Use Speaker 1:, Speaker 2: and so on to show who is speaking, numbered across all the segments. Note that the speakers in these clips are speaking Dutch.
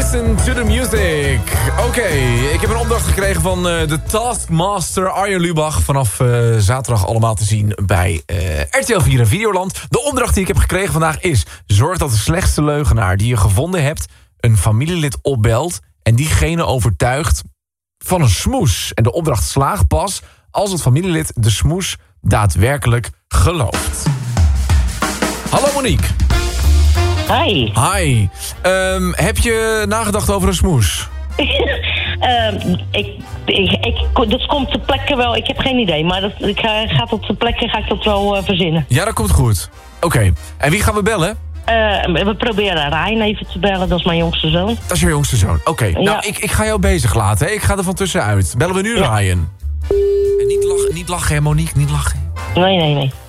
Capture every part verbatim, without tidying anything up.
Speaker 1: Listen to the music. Oké, okay, ik heb een opdracht gekregen van uh, de Taskmaster Arjen Lubach. Vanaf uh, zaterdag allemaal te zien bij uh, R T L vier en Videoland. De opdracht die ik heb gekregen vandaag is... zorg dat de slechtste leugenaar die je gevonden hebt... een familielid opbelt en diegene overtuigt van een smoes. En de opdracht slaagt pas als het familielid de smoes daadwerkelijk gelooft. Hallo Monique.
Speaker 2: Hi.
Speaker 1: Hi. Um, heb je nagedacht over een smoes?
Speaker 2: um, ik, ik, ik, dat komt ter plekke wel. Ik heb geen idee, maar dat, ik ga, ga op ter plekke ga ik dat wel uh, verzinnen.
Speaker 1: Ja, dat komt goed. Oké. Okay. En wie gaan we bellen?
Speaker 2: Uh, we proberen Ryan even te bellen. Dat is mijn jongste zoon.
Speaker 1: Dat is je jongste zoon. Oké. Okay. Ja. Nou, ik, ik ga jou bezig laten. Hè? Ik ga er van tussenuit. Bellen we nu ja. Ryan. En niet lachen, niet lachen, hè, Monique. Niet lachen.
Speaker 2: Nee, nee, nee.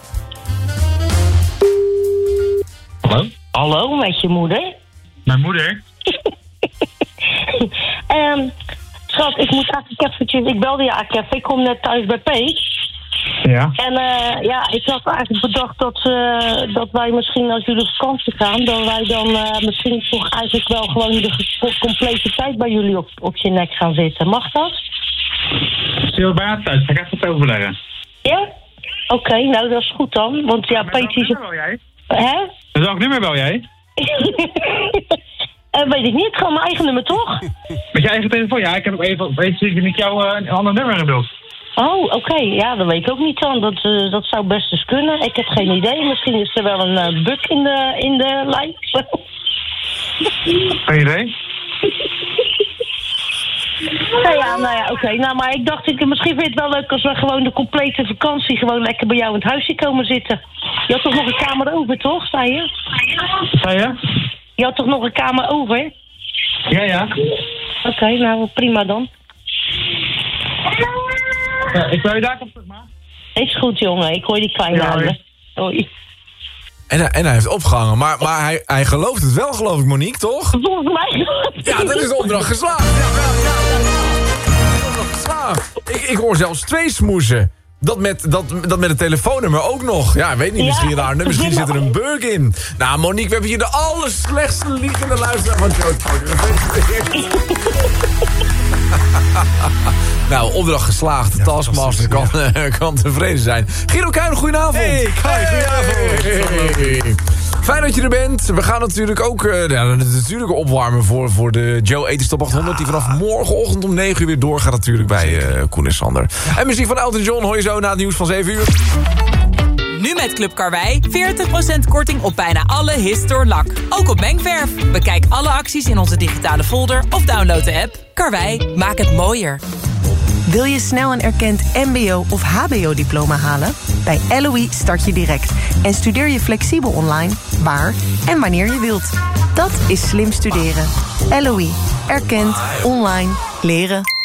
Speaker 3: Hallo?
Speaker 2: Hallo, met je moeder?
Speaker 3: Mijn moeder?
Speaker 2: um, schat, ik moet eigenlijk eventjes... Ik belde je eigenlijk even. Ik kom net thuis bij P.
Speaker 3: Ja.
Speaker 2: En uh, ja, ik had eigenlijk bedacht dat, uh, dat wij misschien als jullie op vakantie gaan... dat wij dan uh, misschien toch eigenlijk wel gewoon de complete tijd bij jullie op, op je nek gaan zitten. Mag dat?
Speaker 3: Stil bij haar thuis. Ga ik even het overleggen.
Speaker 2: Ja? Oké, okay, nou dat is goed dan. Want ja, Peetje...
Speaker 3: Welk nummer bel jij?
Speaker 2: Hè?
Speaker 3: Dus welk nummer bel jij?
Speaker 2: uh, weet ik niet, gewoon mijn eigen nummer toch?
Speaker 3: Met je eigen telefoon? Ja, ik heb ook even... Weet je, ik jou uh, een ander nummer gebeld.
Speaker 2: Oh, oké. Okay. Ja, dat weet ik ook niet dan. Dat, uh, dat zou best eens kunnen. Ik heb geen idee. Misschien is er wel een uh, bug in de, in de lijn.
Speaker 3: Geen idee?
Speaker 2: Nou ja, nou ja, oké. Okay. Nou, maar ik dacht, ik, misschien vind je het wel leuk als we gewoon de complete vakantie gewoon lekker bij jou in het huisje komen zitten. Je had toch nog een kamer over, toch, zei je?
Speaker 3: Zei je?
Speaker 2: Je had toch nog een kamer over?
Speaker 3: Ja, ja.
Speaker 2: Oké, okay, nou prima dan.
Speaker 3: Ja, ik wil je daar op terug, maar.
Speaker 2: Is goed, jongen. Ik hoor die kleine
Speaker 3: ja,
Speaker 2: handen. Hoi.
Speaker 1: En, en hij heeft opgehangen, maar, maar hij, hij gelooft het wel, geloof ik, Monique, toch?
Speaker 2: Volgens mij.
Speaker 1: Ja, dat is de opdracht geslaagd. Ja, ja, ja, ja. De opdracht geslaagd. Ik, ik hoor zelfs twee smoesen. Dat met, dat, dat met het telefoonnummer ook nog. Ja, ik weet niet, misschien, ja, daar, misschien zit er een bug in. Nou, Monique, we hebben hier de allerslechtste liegende luisteraar van Joe. Nou, opdracht geslaagd. De ja, Taskmaster kan, ja. kan tevreden zijn. Guido Kuin, goedenavond.
Speaker 4: Hey, Kai, goedenavond.
Speaker 1: Hey. Hey. Fijn dat je er bent. We gaan natuurlijk ook uh, ja, natuurlijk opwarmen voor, voor de Joe Etenstop achthonderd... die vanaf morgenochtend om negen uur weer doorgaat natuurlijk bij uh, Koen en Sander. Ja. En muziek van Elton John hoor je zo na het nieuws van zeven uur.
Speaker 5: Nu met Club Karwei veertig procent korting op bijna alle Histor lak. Ook op mengverf. Bekijk alle acties in onze digitale folder of download de app. Karwei, maak het mooier.
Speaker 6: Wil je snel een erkend mbo of hbo-diploma halen? Bij L O I start je direct en studeer je flexibel online, waar en wanneer je wilt. Dat is slim studeren. L O I, erkend, online, leren.